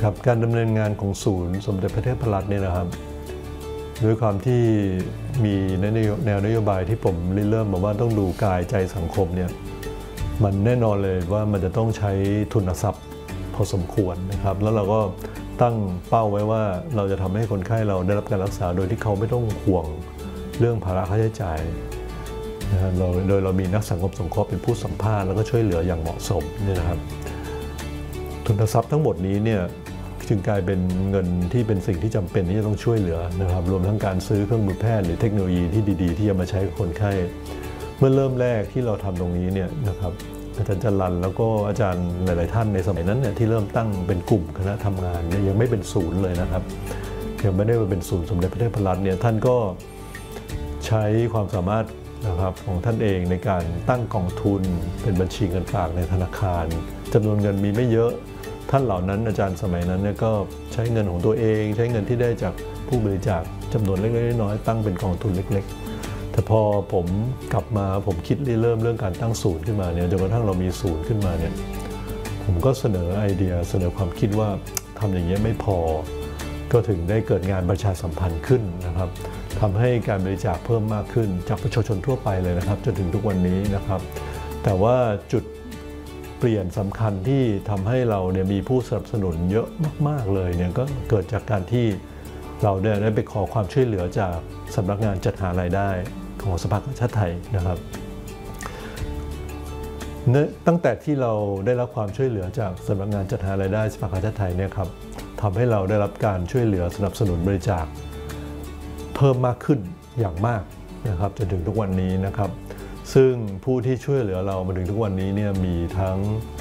ครับการดำเนินงานของศูนย์สมเด็จพระเทพรัตน์เนี่ยนะครับด้วยความที่มีแนวนโยบายที่ผมเริ่มมาว่าต้องดูกายใจสังคมเนี่ยมันแน่นอนเลยว่ามันจะต้องใช้ทุนทรัพย์พอสมควรนะครับแล้วเราก็ตั้งเป้าไว้ว่าเราจะทำให้คนไข้เราได้รับการรักษาโดยที่เขาไม่ต้องห่วงเรื่องภาระค่าใช้จ่ายโดยเรามีนักสังคมสงเคราะห์เป็นผู้สัมภาษณ์แล้วก็ช่วยเหลืออย่างเหมาะสมเนี่ยนะครับทุนทรัพย์ทั้งหมดนี้เนี่ยจึงกลายเป็นเงินที่เป็นสิ่งที่จำเป็นที่จะต้องช่วยเหลือนะครับรวมทั้งการซื้อเครื่องมือแพทย์หรือเทคโนโลยีที่ดีๆที่จะมาใช้กับคนไข้เมื่อเริ่มแรกที่เราทำตรงนี้เนี่ยนะครับอาจารย์จรัญแล้วก็อาจารย์หลายๆท่านในสมัยนั้นเนี่ยที่เริ่มตั้งเป็นกลุ่มคณะทำงานเนี่ยยังไม่เป็นศูนย์เลยนะครับยังไม่ได้มาเป็นศูนย์สมเด็จพระเทพรัตน์เนี่ยท่านก็ใช้ความสามารถนะครับของท่านเองในการตั้งกองทุนเป็นบัญชีเงินฝากในธนาคารจำนวนเงินมีไม่เยอะท่านเหล่านั้นอาจารย์สมัยนั้นเนี่ยก็ใช้เงินของตัวเองใช้เงินที่ได้จากผู้บริจาคจำนวนเล็กๆน้อยๆตั้งเป็นกองทุนเล็กๆแต่พอผมกลับมาผมคิดเริ่มเรื่องการตั้งศูนย์ขึ้นมาเนี่ยจนกระทั่งเรามีศูนย์ขึ้นมาเนี่ยผมก็เสนอไอเดียเสนอความคิดว่าทำอย่างนี้ไม่พอก็ถึงได้เกิดงานประชาสัมพันธ์ขึ้นนะครับทำให้การบริจาคเพิ่มมากขึ้นจากประชาชนทั่วไปเลยนะครับจนถึงทุกวันนี้นะครับแต่ว่าจุดเปลี่ยนสำคัญที่ทำให้เราเนี่ยมีผู้สนับสนุนเยอะมากๆเลยเนี่ยก็เกิดจากการที่เราได้ไปขอความช่วยเหลือจากสำนักงานจัดหารายได้ของสภากาชาดไทยนะครับตั้งแต่ที่เราได้รับความช่วยเหลือจากสำนักงานจัดหารายได้สภากาชาดไทยเนี่ยครับทำให้เราได้รับการช่วยเหลือสนับสนุนบริจาคเพิ่มมากขึ้นอย่างมากนะครับจนถึงทุกวันนี้นะครับซึ่งผู้ที่ช่วยเหลือเรามาถึงทุกวันนี้เนี่ยมีทั้ง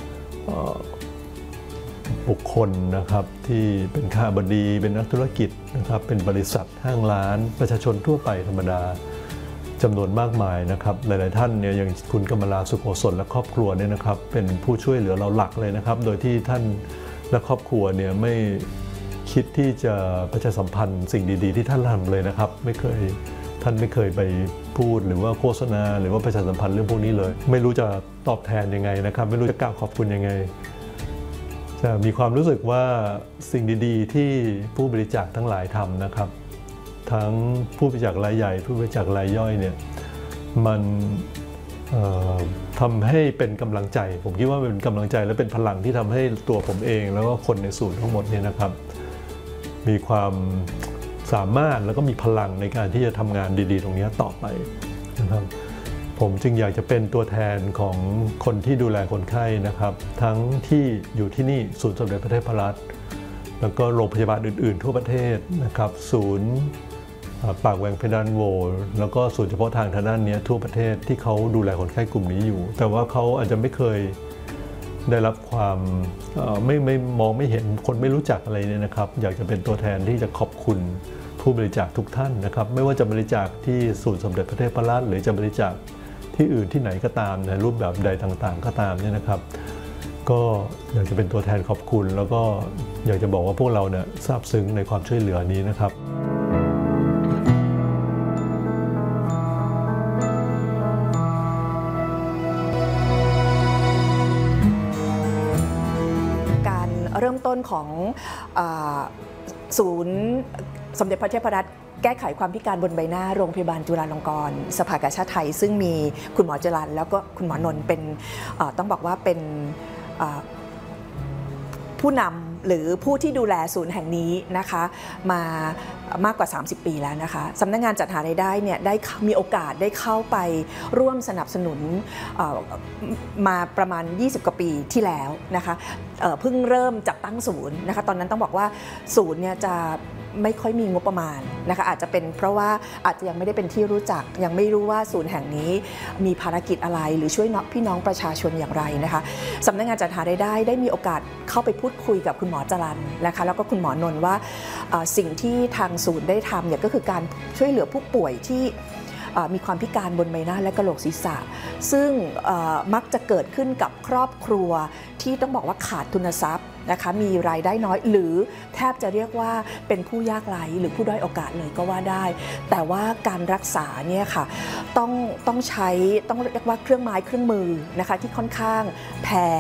บุคคลนะครับที่เป็นข้าบดีเป็นนักธุรกิจนะครับเป็นบริษัทห้างร้านประชาชนทั่วไปธรรมดาจำนวนมากมายนะครับหลายๆท่านเนี่ยอย่างคุณกมลาสุโขสนและครอบครัวเนี่ยนะครับเป็นผู้ช่วยเหลือเราหลักเลยนะครับโดยที่ท่านและครอบครัวเนี่ยไม่คิดที่จะประชาสัมพันธ์สิ่งดีๆที่ท่านทำเลยนะครับท่านไม่เคยไปพูดหรือว่าโฆษณาหรือว่าประชาสัมพันธ์เรื่องพวกนี้เลยไม่รู้จะตอบแทนยังไงนะครับไม่รู้จะกล่าวขอบคุณยังไงจะมีความรู้สึกว่าสิ่งดีๆที่ผู้บริจาคทั้งหลายทำนะครับทั้งผู้บริจาครายใหญ่ผู้บริจาครายย่อยเนี่ยมันทำให้เป็นกำลังใจผมคิดว่าเป็นกำลังใจและเป็นพลังที่ทำให้ตัวผมเองแล้วก็คนในศูนย์ทั้งหมดเนี่ยนะครับมีความสามารถแล้วก็มีพลังในการที่จะทำงานดีๆตรงนี้ต่อไปนะครับผมจึงอยากจะเป็นตัวแทนของคนที่ดูแลคนไข้นะครับทั้งที่อยู่ที่นี่ศูนย์สมเด็จพระเทพรัตน์แล้วก็โรงพยาบาลอื่นๆทั่วประเทศนะครับศูนย์ปากแหว่งเพดานโหวแล้วก็ศูนย์เฉพาะทางด้านนี้ทั่วประเทศที่เขาดูแลคนไข้กลุ่มนี้อยู่แต่ว่าเขาอาจจะไม่เคยได้รับความไม่มองไม่เห็นคนไม่รู้จักอะไรเนี่ยนะครับอยากจะเป็นตัวแทนที่จะขอบคุณผู้บริจาคทุกท่านนะครับไม่ว่าจะบริจาคที่ศูนย์สมเด็จพระเทพรัตน์หรือจะบริจาคที่อื่นที่ไหนก็ตามในรูปแบบใดต่างๆก็ตามเนี่ยนะครับก็อยากจะเป็นตัวแทนขอบคุณแล้วก็อยากจะบอกว่าพวกเราเนี่ยซาบซึ้งในความช่วยเหลือนี้นะครับการเริ่มต้นของศูนย์สมเด็จพระเทพรัตน์แก้ไขความพิการบนใบหน้าโรงพยาบาลจุฬาลงกรณ์สภากาชาดไทยซึ่งมีคุณหมอจรัญแล้วก็คุณหมอนนท์เป็นต้องบอกว่าเป็นผู้นำหรือผู้ที่ดูแลศูนย์แห่งนี้นะคะมามากกว่า30 ปีแล้วนะคะสำนักงานจัดหารายได้เนี่ยได้มีโอกาสได้เข้าไปร่วมสนับสนุนมาประมาณ20 กว่าปีที่แล้วนะคะเพิ่งเริ่มจัดตั้งศูนย์นะคะตอนนั้นต้องบอกว่าศูนย์เนี่ยจะไม่ค่อยมีงบประมาณนะคะอาจจะเป็นเพราะว่าอาจจะยังไม่ได้เป็นที่รู้จักยังไม่รู้ว่าศูนย์แห่งนี้มีภารกิจอะไรหรือช่วยพี่น้องประชาชนอย่างไรนะคะสำนักงานจัดหารายได้ได้มีโอกาสเข้าไปพูดคุยกับคุณหมอจรัญนะคะแล้วก็คุณหมอนนท์ว่าสิ่งที่ทางศูนย์ได้ทำเนี่ยก็คือการช่วยเหลือผู้ป่วยที่มีความพิการบนใบหน้าและกะโหลกศีรษะซึ่งมักจะเกิดขึ้นกับครอบครัวที่ต้องบอกว่าขาดทุนทรัพย์นะคะมีรายได้น้อยหรือแทบจะเรียกว่าเป็นผู้ยากไร้หรือผู้ด้อยโอกาสเลยก็ว่าได้แต่ว่าการรักษาเนี่ยค่ะต้องใช้ต้องเรียกว่าเครื่องไม้เครื่องมือนะคะที่ค่อนข้างแพง